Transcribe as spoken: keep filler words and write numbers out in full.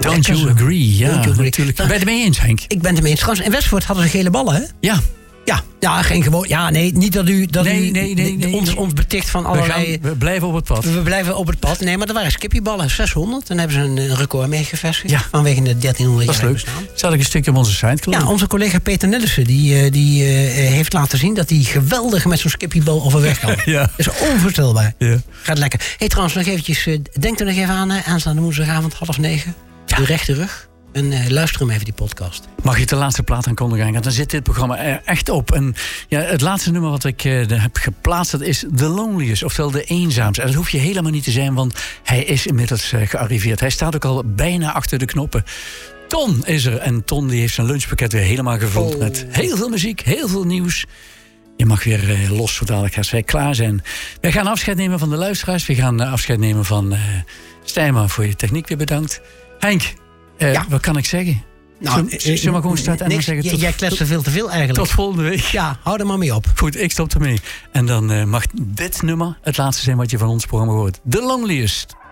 Don't you agree? Ja, Don't you agree. natuurlijk. Nou, ben je het mee eens, Henk? Ik ben het ermee eens. Trouwens, in Westvoort hadden ze gele ballen, hè? Ja. Ja, ja, geen gewoon. Ja, nee, niet dat u, dat Nee, u nee, nee, nee, ons, nee. ons beticht van We, allerlei. gaan, we blijven op het pad. We blijven op het pad. Nee, maar er waren skippyballen, zeshonderd. Dan hebben ze een, een record mee gevestigd. Ja. Vanwege de dertienhonderd Dat is jaar leuk. bestaan. Zal ik een stukje op onze site kloppen? Ja, onze collega Peter Nillissen die, uh, die uh, heeft laten zien dat hij geweldig met zo'n skippybal overweg kan. Ja. Dat is onvoorstelbaar. Ja. Gaat lekker. Hé, hey, trouwens, nog eventjes. Uh, denk er nog even aan, hè, aanstaande woensdagavond half negen. Ja. De rechte rug. En uh, luister hem even, die podcast. Mag ik de laatste plaat aankondigen? Want dan zit dit programma er echt op. En ja, het laatste nummer wat ik uh, heb geplaatst, dat is The Loneliest, oftewel De Eenzaamste. En dat hoef je helemaal niet te zijn, want hij is inmiddels uh, gearriveerd. Hij staat ook al bijna achter de knoppen. Ton is er. En Ton die heeft zijn lunchpakket weer helemaal gevuld. Oh. Met heel veel muziek, heel veel nieuws. Je mag weer uh, los zo dadelijk als wij klaar zijn. Wij gaan afscheid nemen van de luisteraars. We gaan uh, afscheid nemen van uh, Stijma voor je techniek weer bedankt. Henk. Uh, ja. Wat kan ik zeggen? Nou, Zullen we maar gewoon starten en dan zeggen... Tot, jij kletst er veel te veel eigenlijk. Tot volgende week. Ja, hou er maar mee op. Goed, ik stop ermee. En dan uh, mag dit nummer het laatste zijn wat je van ons programma hoort. The Loneliest.